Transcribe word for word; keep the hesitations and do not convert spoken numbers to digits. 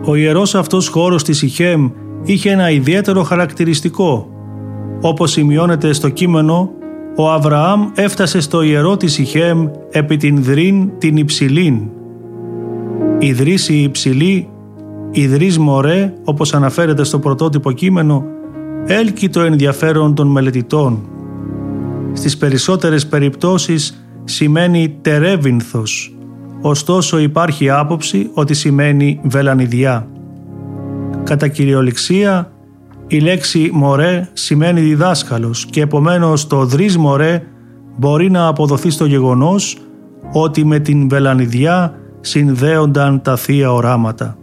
Ο ιερός αυτός χώρος της Σιχέμ είχε ένα ιδιαίτερο χαρακτηριστικό. Όπως σημειώνεται στο κείμενο, ο Αβραάμ έφτασε στο ιερό της Σιχέμ επί την Δρήν την Υψηλήν. Η Δρύς η Υψηλή, η Δρύς Μορέ, όπως αναφέρεται στο πρωτότυπο κείμενο, έλκει το ενδιαφέρον των μελετητών. Στις περισσότερες περιπτώσεις σημαίνει τερέβινθος, ωστόσο υπάρχει άποψη ότι σημαίνει βελανιδιά. Κατά κυριολεξία, η λέξη μωρέ σημαίνει διδάσκαλος και επομένως το Δρύς Μορέ μπορεί να αποδοθεί στο γεγονός ότι με την βελανιδιά συνδέονταν τα θεία οράματα.